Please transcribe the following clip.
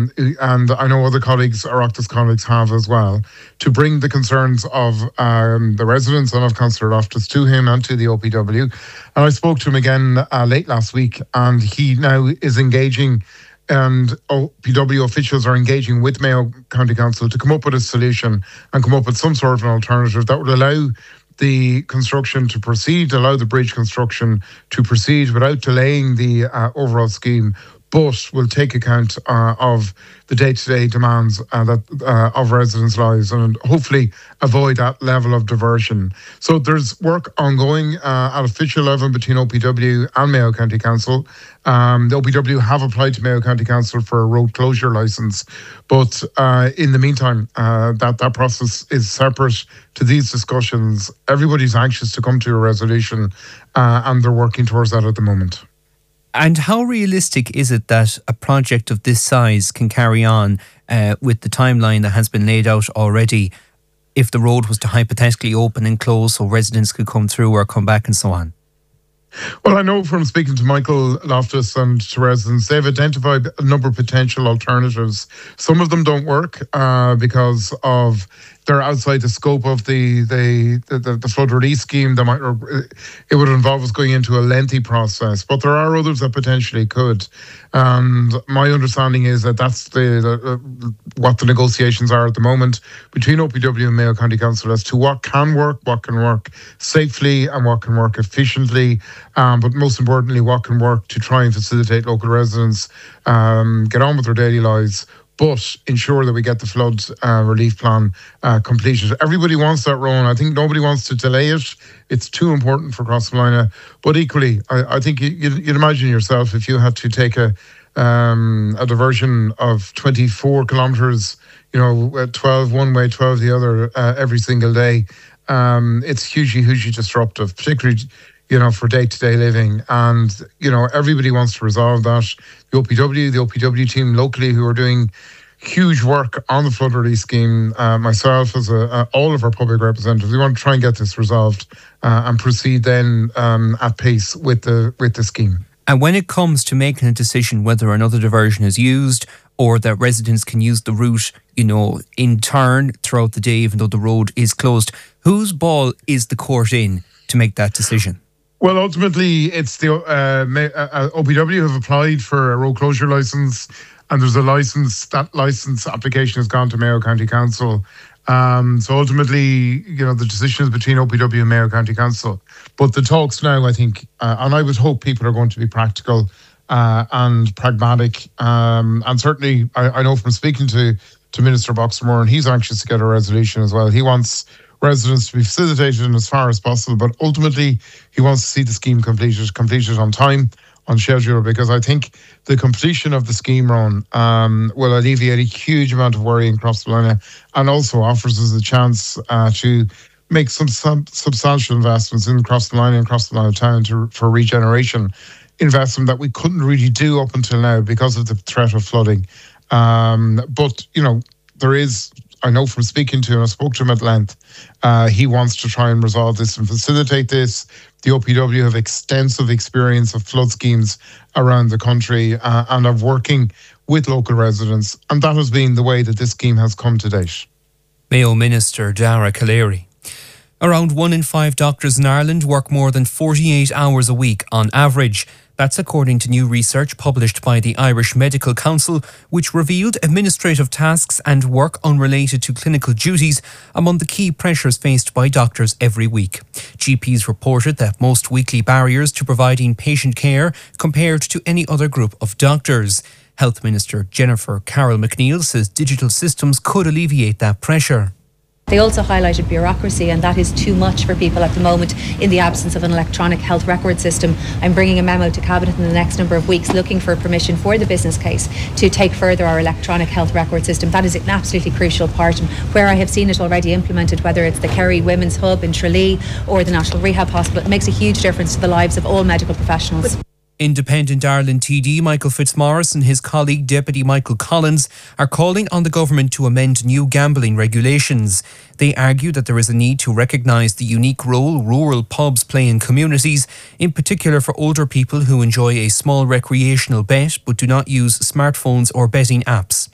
and I know other colleagues, Oireachtas colleagues, have as well, to bring the concerns of the residents and of Councillor Loftus to him and to the OPW. And I spoke to him again late last week, and he now is engaging, and OPW officials are engaging with Mayo County Council to come up with a solution and come up with some sort of an alternative that would allow the construction to proceed, allow the bridge construction to proceed without delaying the overall scheme, but will take account of the day-to-day demands of residents' lives and hopefully avoid that level of diversion. So there's work ongoing at official level between OPW and Mayo County Council. The OPW have applied to Mayo County Council for a road closure licence, but in the meantime, that process is separate to these discussions. Everybody's anxious to come to a resolution, and they're working towards that at the moment. And how realistic is it that a project of this size can carry on with the timeline that has been laid out already, if the road was to hypothetically open and close so residents could come through or come back and so on? Well, I know from speaking to Michael Loftus and to residents, they've identified a number of potential alternatives. Some of them don't work because of they're outside the scope of the flood relief scheme. It would involve us going into a lengthy process, but there are others that potentially could. And my understanding is that that's what the negotiations are at the moment between OPW and Mayo County Council as to what can work safely and what can work efficiently, but most importantly, what can work to try and facilitate local residents get on with their daily lives, but ensure that we get the flood relief plan completed. Everybody wants that, Rowan. I think nobody wants to delay it. It's too important for Crossmolina. But equally, I think you'd imagine yourself if you had to take a diversion of 24 kilometres, 12 one way, 12 the other every single day. It's hugely disruptive, particularly for day-to-day living. And, everybody wants to resolve that. The OPW team locally who are doing huge work on the flood relief scheme, myself as all of our public representatives, we want to try and get this resolved and proceed then at pace with the scheme. And when it comes to making a decision whether another diversion is used or that residents can use the route, in turn throughout the day, even though the road is closed, whose ball is the court in to make that decision? Well, ultimately, it's the OPW have applied for a road closure licence, and there's a licence. That licence application has gone to Mayo County Council. So ultimately, the decision is between OPW and Mayo County Council. But the talks now, I think, and I would hope people are going to be practical and pragmatic. And certainly, I know from speaking to Minister Boxer-Moore, and he's anxious to get a resolution as well. He wants residents to be facilitated in as far as possible, but ultimately he wants to see the scheme completed on time, on schedule, because I think the completion of the scheme run will alleviate a huge amount of worry in Crossmolina and also offers us a chance to make some substantial investments in Crossmolina and Crossmolina town for regeneration investment that we couldn't really do up until now because of the threat of flooding. But there is, I know from speaking to him, I spoke to him at length, he wants to try and resolve this and facilitate this. The OPW have extensive experience of flood schemes around the country and of working with local residents, and that has been the way that this scheme has come to date. Mayo Minister Dara Calleary. Around 1 in 5 doctors in Ireland work more than 48 hours a week on average. That's according to new research published by the Irish Medical Council, which revealed administrative tasks and work unrelated to clinical duties among the key pressures faced by doctors every week. GPs reported that most weekly barriers to providing patient care compared to any other group of doctors. Health Minister Jennifer Carroll McNeil says digital systems could alleviate that pressure. They also highlighted bureaucracy, and that is too much for people at the moment in the absence of an electronic health record system. I'm bringing a memo to Cabinet in the next number of weeks looking for permission for the business case to take further our electronic health record system. That is an absolutely crucial part, and where I have seen it already implemented, whether it's the Kerry Women's Hub in Tralee or the National Rehab Hospital, it makes a huge difference to the lives of all medical professionals. Independent Ireland TD Michael Fitzmaurice and his colleague Deputy Michael Collins are calling on the government to amend new gambling regulations. They argue that there is a need to recognise the unique role rural pubs play in communities, in particular for older people who enjoy a small recreational bet but do not use smartphones or betting apps.